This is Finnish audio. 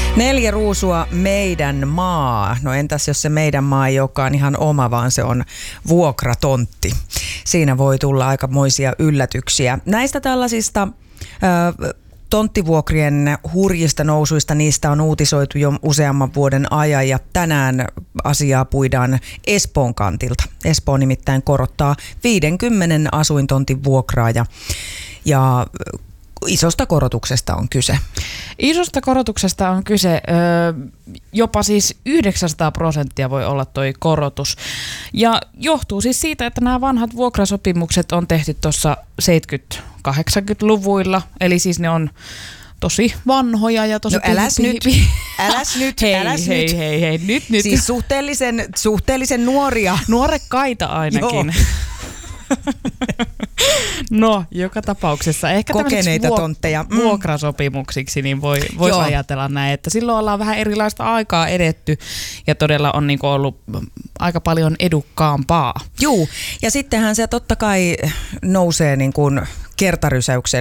4 ruusua meidän maa. No entäs jos se meidän maa ei olekaan ihan oma, vaan se on vuokratontti. Siinä voi tulla aikamoisia yllätyksiä. Näistä tällaisista tonttivuokrien hurjista nousuista, niistä on uutisoitu jo useamman vuoden ajan ja tänään asiaa puidaan Espoon kantilta. Espoo nimittäin korottaa 50 asuintontin vuokraa ja isosta korotuksesta on kyse. Isosta korotuksesta on kyse, jopa siis 900% voi olla toi korotus. Ja johtuu siis siitä, että nämä vanhat vuokrasopimukset on tehty tuossa 70-80-luvuilla, eli siis ne on tosi vanhoja ja tosi... No äläs nyt. Hei, nyt. Siis suhteellisen nuoria. Nuorekkaita ainakin. No, joka tapauksessa. Ehkä kokeneita tontteja. Vuokrasopimuksiksi niin voisi ajatella näin, että silloin ollaan vähän erilaista aikaa edetty ja todella on niin kuin ollut aika paljon edukkaampaa. Juu, ja sittenhän se totta kai nousee niin kuin kertarysäyksellä